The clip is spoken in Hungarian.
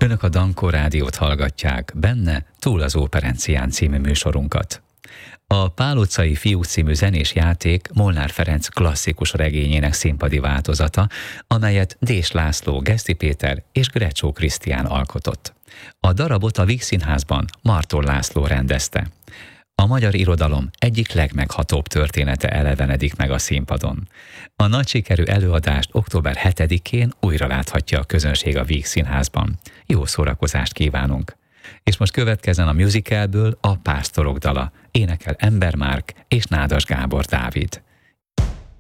Önök a Dankó Rádiót hallgatják, benne Túl az Óperencián című műsorunkat. A Pál utcai fiúk című zenés játék Molnár Ferenc klasszikus regényének színpadi változata, amelyet Dés László, Geszti Péter és Grecsó Krisztián alkotott. A darabot a Víg Színházban Marton László rendezte. A magyar irodalom egyik legmeghatóbb története elevenedik meg a színpadon. A nagy sikerű előadást október 7-én újra láthatja a közönség a Víg Színházban. Jó szórakozást kívánunk! És most következzen a musicalből a Pásztorok dala, énekel Ember Márk és Nádas Gábor Dávid.